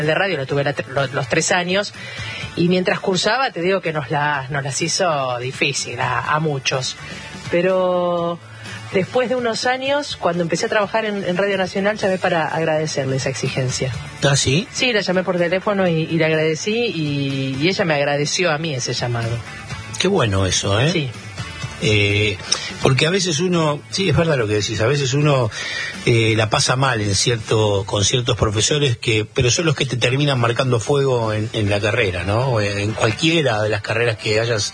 de radio, la tuve los 3 años, y mientras cursaba, te digo que nos las hizo difícil a muchos. Pero después de unos años, cuando empecé a trabajar en Radio Nacional, llamé para agradecerle esa exigencia. ¿Ah, sí? Sí, la llamé por teléfono y le agradecí, y ella me agradeció a mí ese llamado. Qué bueno eso, ¿eh? Sí. Porque a veces uno, sí, es verdad lo que decís, a veces uno la pasa mal con ciertos profesores, pero son los que te terminan marcando fuego en la carrera, ¿no? En cualquiera de las carreras que hayas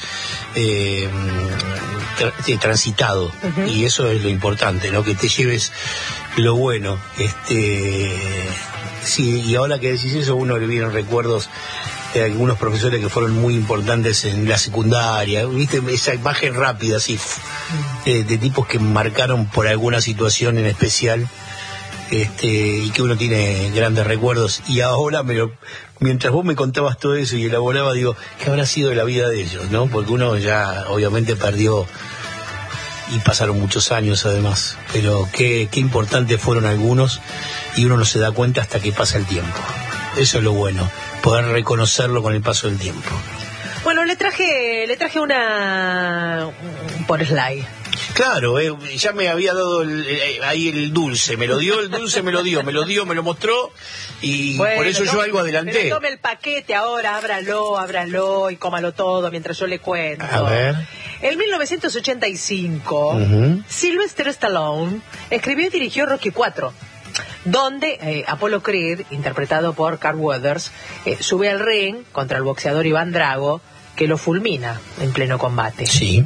transitado. Uh-huh. Y eso es lo importante, ¿no? Que te lleves lo bueno. Sí, y ahora que decís eso, uno le vienen recuerdos de algunos profesores que fueron muy importantes en la secundaria, ¿viste? Esa imagen rápida, así, de tipos que marcaron por alguna situación en especial, y que uno tiene grandes recuerdos. Y ahora, mientras vos me contabas todo eso y elaboraba, digo, ¿qué habrá sido de la vida de ellos, no? Porque uno ya, obviamente, perdió, y pasaron muchos años además, pero qué importantes fueron algunos, y uno no se da cuenta hasta que pasa el tiempo. Eso es lo bueno, poder reconocerlo con el paso del tiempo. Bueno, le traje una por slide. Claro, ya me había dado ahí el dulce, me lo mostró, y bueno, por eso yo algo adelanté. Pero tome el paquete ahora, ábralo y cómalo todo mientras yo le cuento. A ver. En 1985, Sylvester Stallone escribió y dirigió Rocky IV, donde Apollo Creed, interpretado por Carl Weathers, sube al ring contra el boxeador Iván Drago, que lo fulmina en pleno combate. Sí.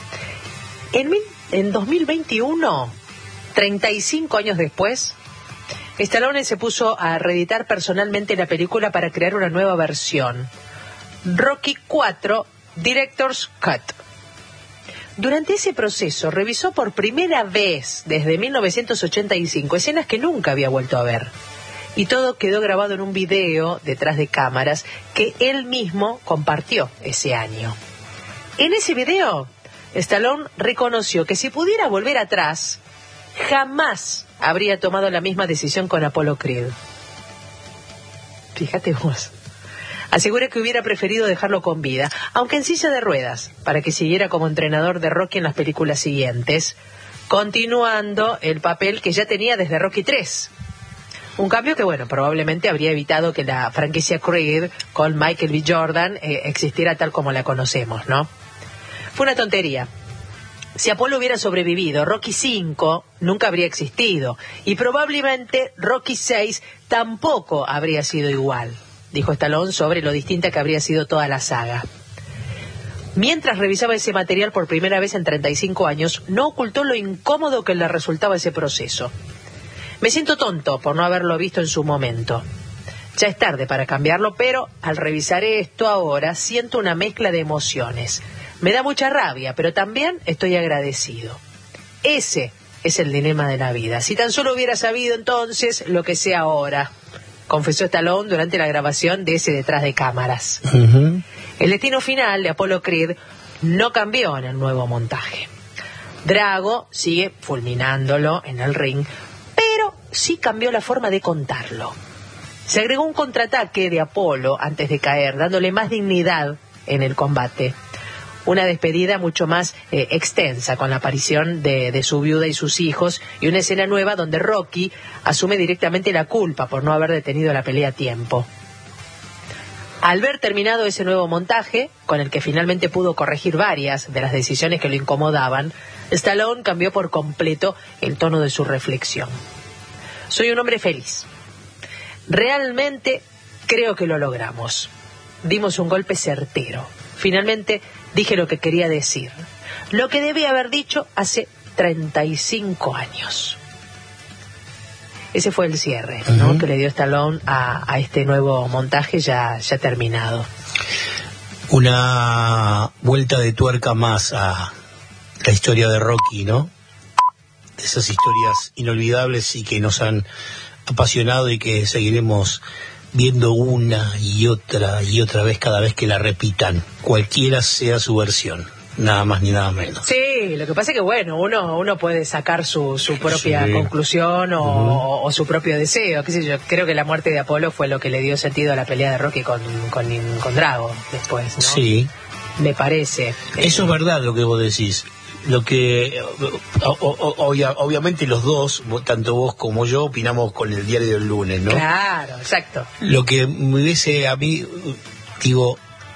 En 2021, 35 años después, Stallone se puso a reeditar personalmente la película para crear una nueva versión, Rocky IV Director's Cut. Durante ese proceso revisó por primera vez desde 1985 escenas que nunca había vuelto a ver. Y todo quedó grabado en un video detrás de cámaras que él mismo compartió ese año. En ese video, Stallone reconoció que si pudiera volver atrás, jamás habría tomado la misma decisión con Apollo Creed. Fíjate vos. Asegura que hubiera preferido dejarlo con vida, aunque en silla de ruedas, para que siguiera como entrenador de Rocky en las películas siguientes, continuando el papel que ya tenía desde Rocky III. Un cambio que, bueno, probablemente habría evitado que la franquicia Creed con Michael B. Jordan existiera tal como la conocemos, ¿no? Fue una tontería. Si Apolo hubiera sobrevivido, Rocky V nunca habría existido, y probablemente Rocky VI tampoco habría sido igual, dijo Stallone sobre lo distinta que habría sido toda la saga. Mientras revisaba ese material por primera vez en 35 años, no ocultó lo incómodo que le resultaba ese proceso. Me siento tonto por no haberlo visto en su momento. Ya es tarde para cambiarlo, pero al revisar esto ahora siento una mezcla de emociones. Me da mucha rabia, pero también estoy agradecido. Ese es el dilema de la vida. Si tan solo hubiera sabido entonces lo que sé ahora, confesó Stallone durante la grabación de ese detrás de cámaras. Uh-huh. El destino final de Apollo Creed no cambió en el nuevo montaje. Drago sigue fulminándolo en el ring, pero sí cambió la forma de contarlo. Se agregó un contraataque de Apollo antes de caer, dándole más dignidad en el combate. Una despedida mucho más extensa, con la aparición de su viuda y sus hijos, y una escena nueva donde Rocky asume directamente la culpa por no haber detenido la pelea a tiempo. Al ver terminado ese nuevo montaje, con el que finalmente pudo corregir varias de las decisiones que lo incomodaban, Stallone cambió por completo el tono de su reflexión. Soy un hombre feliz. Realmente creo que lo logramos. Dimos un golpe certero. Finalmente dije lo que quería decir, lo que debía haber dicho hace 35 años. Ese fue el cierre, ¿no? Que le dio Stallone a este nuevo montaje ya terminado. Una vuelta de tuerca más a la historia de Rocky, ¿no? De esas historias inolvidables y que nos han apasionado y que seguiremos viendo una y otra vez cada vez que la repitan, cualquiera sea su versión. nada más ni nada menos. Sí, lo que pasa es que bueno, uno puede sacar su propia conclusión o su propio deseo, qué sé yo. Creo que la muerte de Apolo fue lo que le dio sentido a la pelea de Rocky con Drago después, ¿no? Sí. Me parece. Eso es verdad lo que vos decís. Lo que obviamente los dos, tanto vos como yo, opinamos con el diario del lunes, ¿no? Claro, exacto. Lo que me hubiese a mí, digo,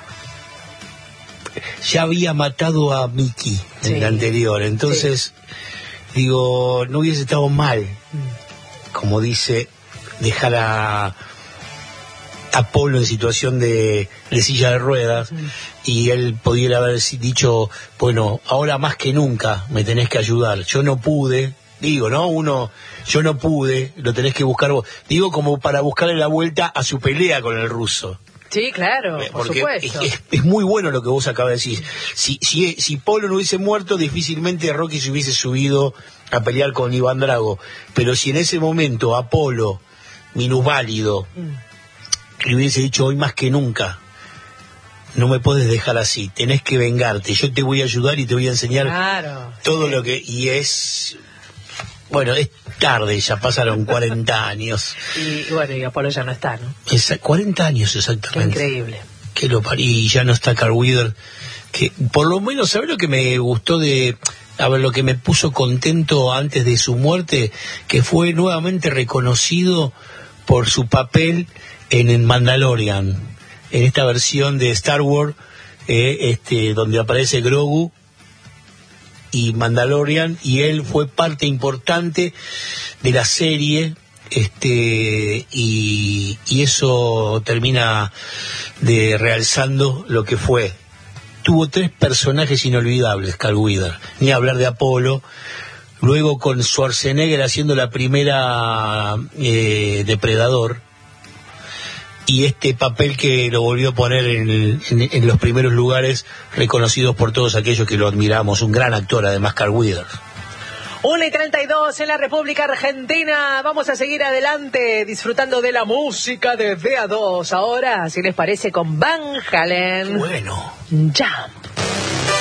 ya había matado a Mickey en el anterior, entonces digo, no hubiese estado mal, como dice, dejar a Apolo en situación de silla de ruedas, y él pudiera haber dicho, bueno, ahora más que nunca me tenés que ayudar, yo no pude, digo, ¿no? Yo no pude, lo tenés que buscar vos, digo, como para buscarle la vuelta a su pelea con el ruso. Sí, claro, por supuesto. Es muy bueno lo que vos acabas de decir. Si Polo no hubiese muerto, difícilmente Rocky se hubiese subido a pelear con Iván Drago, pero si en ese momento Apolo, minusválido, le hubiese dicho, hoy más que nunca no me puedes dejar así, tenés que vengarte, yo te voy a ayudar y te voy a enseñar todo lo que... Y es... Bueno, es tarde, ya pasaron 40 años. Y bueno, y Apolo ya no está, ¿no? 40 años exactamente. Qué increíble. Que lo parí, y ya no está Carl Weathers, que por lo menos, ¿sabes lo que me gustó de... A ver, lo que me puso contento antes de su muerte, que fue nuevamente reconocido por su papel en Mandalorian, en esta versión de Star Wars, donde aparece Grogu y Mandalorian, y él fue parte importante de la serie, y eso termina de realzando lo que fue. Tuvo 3 personajes inolvidables, Carl Weathers, ni hablar de Apolo, luego con Schwarzenegger haciendo la primera Depredador, y este papel que lo volvió a poner en los primeros lugares reconocidos por todos aquellos que lo admiramos, un gran actor además, Carl Weathers. 1:32 en la República Argentina. Vamos a seguir adelante disfrutando de la música de DA2. Ahora, si les parece, con Van Halen. Bueno. Jam.